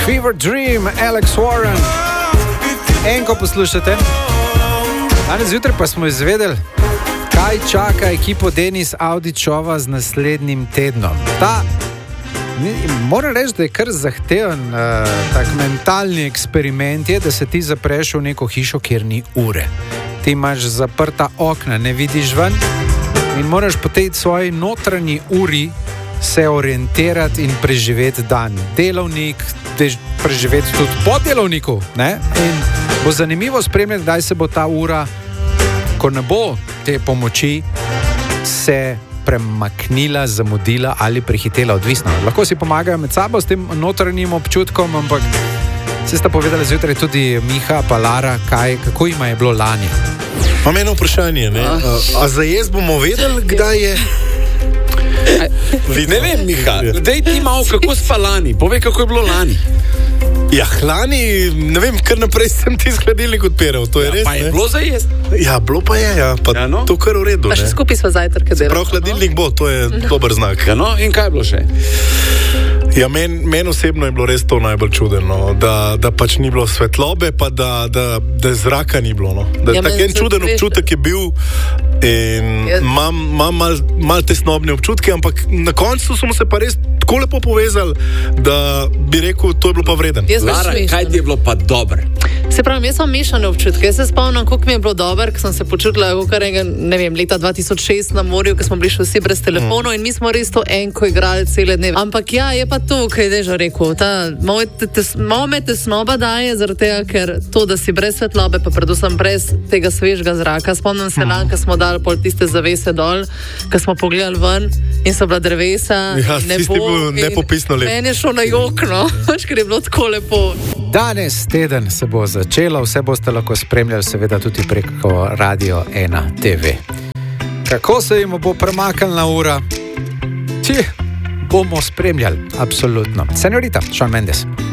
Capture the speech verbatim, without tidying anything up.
Fever Dream, Alex Warren. Enko poslušate. Danes zjutraj pa smo izvedeli, kaj čaka ekipo Denis Avdićova z naslednjim tednom. Ta, moram reči, da je kar zahteven uh, tak mentalni eksperiment je, da se ti zapreš v neko hišo, kjer ni ure. Ti imaš zaprta okna, ne vidiš ven in moraš po tej svoji notranji uri se orientirati in preživeti dan. Delovnik, dež, preživeti tudi po delovniku, ne? In bo zanimivo spremljati, kdaj se bo ta ura, ko ne bo te pomoči, se premaknila, zamudila ali prehitela, odvisno. Lahko si pomagajo med sabo s tem notranjim občutkom, ampak se sta povedali zjutraj tudi Miha pa Lara, kaj, kako ima je bilo lani. Imam eno vprašanje, ne? A, a za jaz bomo vedeli, kdaj je... Ne vem, Miha, dej ti malo, kako spa lani, povej, kako je bilo lani. Ja, lani, ne vem, kar naprej sem ti hladilnik odpiral, to je Ja, res, pa je ne? bilo za jesti. Ja, bilo pa je, ja, pa Ja, no. to kar v redu, Pa še ne? skupaj sva zajtrke delali. Prav hladilnik bo, to je dober znak. Ja, no, in kaj je bilo še? Ja, meni men osebno je bilo res to najbolj čudeno, da, da pač ni bilo svetlobe, pa da, da, da zraka ni bilo. No. Da, Ja, tak meni en se čuden veš- občutek je bil in Ja. imam ja. mal, mal tesnobne občutke, ampak na koncu smo se pa res tako lepo povezali, da bi rekel, to je bilo pa vreden. Jaz sem Lara, smešna. kaj ti je bilo pa dobro? Se pravi, jaz sem mešane občutke. Jaz se spomnim, koliko mi je bilo dobro, ko sem se počutila, kot enega, ne vem, leta dva tisoč šest na morju, ko smo bili še vsi brez telefonov in mi smo res to enko igrali cele dneve. Ampak ja, je pa to, kaj je že rekel. Ta, malo te- tes- malo me tesnoba daje, zaradi tega, ker to, da si brez svetlobe, pa predvsem brez tega svežega zraka. Spomnim se lani, ko smo dali pol tiste zavese dol, ko smo pogledali ven in so bila drevesa. Ja, in tisti nebo bil in nepopisno lep. Meni je šlo na jokno, ker je bilo tako lepo. Danes teden se bo začelo, vse boste lahko spremljali seveda tudi preko Radio ena te ve. Kako se jim bo premaknila ura? Či, bomo spremljali, absolutno. Senorita, Shawn Mendes.